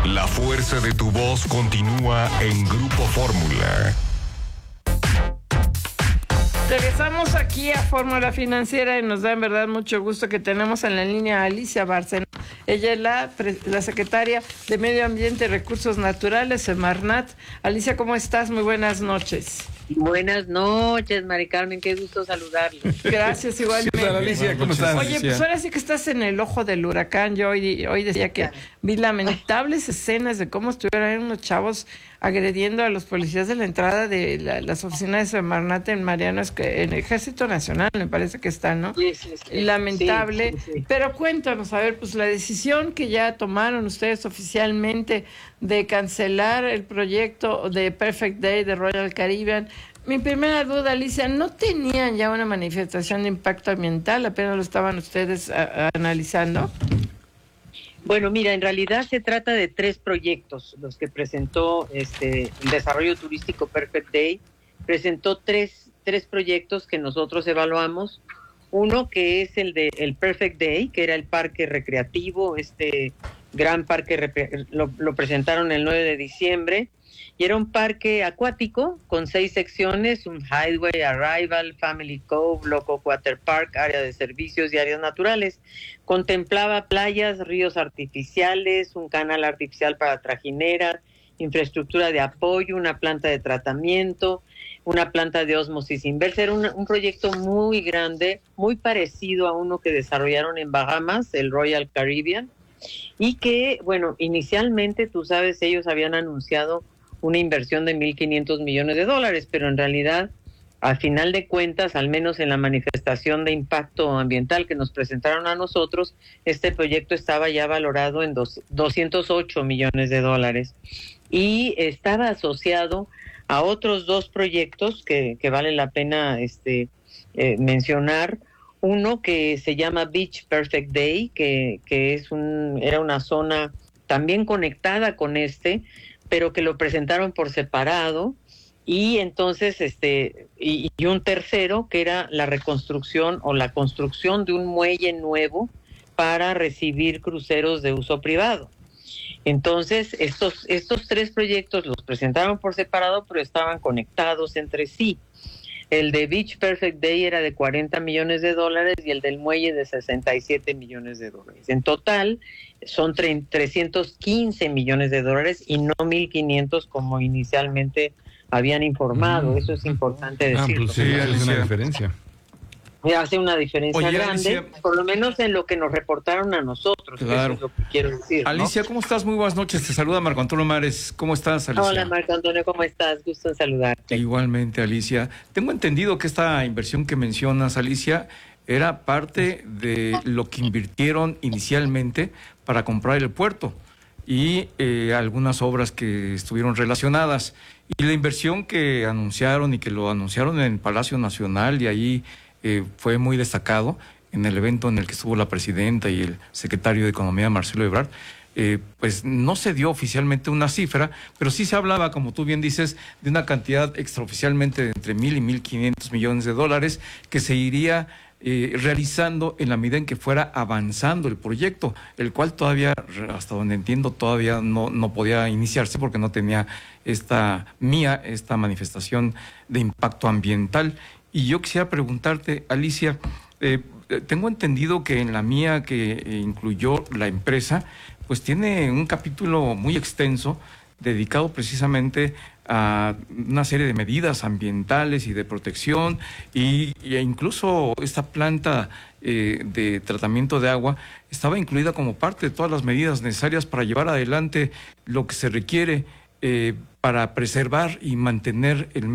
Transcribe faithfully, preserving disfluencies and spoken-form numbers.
La fuerza de tu voz continúa en Grupo Fórmula. Regresamos aquí a Fórmula Financiera y nos da en verdad mucho gusto que tenemos en la línea a Alicia Bárcena. Ella es la, la secretaria de Medio Ambiente y Recursos Naturales, Semarnat. Alicia, ¿cómo estás? Muy buenas noches. Buenas noches, Mari Carmen, qué gusto saludarle. Gracias, igualmente. ¿Qué tal, Alicia? ¿Cómo estás? Oye, Alicia? pues ahora sí que estás en el ojo del huracán. Yo hoy, hoy decía que vi lamentables escenas de cómo estuvieron unos chavos agrediendo a los policías de la entrada de la, las oficinas de Semarnat en Mariano, en el Ejército Nacional, me parece que está, ¿no? Sí, sí, sí. Lamentable. Sí, sí, sí. Pero cuéntanos, a ver, pues la decisión que ya tomaron ustedes oficialmente de cancelar el proyecto de Perfect Day de Royal Caribbean. Mi primera duda, Alicia, ¿no tenían ya una manifestación de impacto ambiental? ¿Apenas lo estaban ustedes a, a, analizando? Bueno, mira, en realidad se trata de tres proyectos, los que presentó este el Desarrollo Turístico Perfect Day. Presentó tres, tres proyectos que nosotros evaluamos. Uno que es el de el Perfect Day, que era el parque recreativo, este gran parque, lo, lo presentaron el nueve de diciembre, y era un parque acuático con seis secciones: un Highway, Arrival, Family Cove, Loco Water Park, área de servicios y áreas naturales. Contemplaba playas, ríos artificiales, un canal artificial para trajineras, infraestructura de apoyo, una planta de tratamiento, una planta de ósmosis inversa. Era un, un proyecto muy grande, muy parecido a uno que desarrollaron en Bahamas, el Royal Caribbean, y que, bueno, inicialmente, tú sabes, ellos habían anunciado una inversión de mil quinientos millones de dólares, pero en realidad, al final de cuentas, al menos en la manifestación de impacto ambiental que nos presentaron a nosotros, este proyecto estaba ya valorado en dos, doscientos ocho millones de dólares y estaba asociado a otros dos proyectos que, que vale la pena este, eh, mencionar. Uno que se llama Beach Perfect Day, que, que es un, era una zona también conectada con este, pero que lo presentaron por separado, y entonces este y, y un tercero que era la reconstrucción o la construcción de un muelle nuevo para recibir cruceros de uso privado. Entonces estos estos tres proyectos los presentaron por separado, pero estaban conectados entre sí. El de Beach Perfect Day era de cuarenta millones de dólares y el del muelle de sesenta y siete millones de dólares. En total son trescientos quince millones de dólares y no mil quinientos como inicialmente habían informado. Eso es importante decirlo. Ah, pues sí, hace una diferencia. Hace una diferencia Oye, grande, Alicia, por lo menos en lo que nos reportaron a nosotros. Claro. Eso es lo que quiero decir, ¿no? Alicia, ¿cómo estás? Muy buenas noches. Te saluda Marco Antonio Mares. ¿Cómo estás, Alicia? Hola, Marco Antonio, ¿cómo estás? Gusto en saludarte. Igualmente, Alicia. Tengo entendido que esta inversión que mencionas, Alicia, era parte de lo que invirtieron inicialmente para comprar el puerto y eh, algunas obras que estuvieron relacionadas. Y la inversión que anunciaron y que lo anunciaron en Palacio Nacional, y ahí eh, fue muy destacado en el evento en el que estuvo la presidenta y el secretario de Economía, Marcelo Ebrard, eh, pues no se dio oficialmente una cifra, pero sí se hablaba, como tú bien dices, de una cantidad extraoficialmente de entre mil y mil quinientos millones de dólares que se iría Eh, realizando en la medida en que fuera avanzando el proyecto, el cual todavía, hasta donde entiendo, todavía no, no podía iniciarse porque no tenía esta mía, esta manifestación de impacto ambiental. Y yo quisiera preguntarte, Alicia, eh, tengo entendido que en la mía, que incluyó la empresa, pues tiene un capítulo muy extenso dedicado precisamente a una serie de medidas ambientales y de protección, y, y incluso esta planta eh, de tratamiento de agua estaba incluida como parte de todas las medidas necesarias para llevar adelante lo que se requiere eh, para preservar y mantener el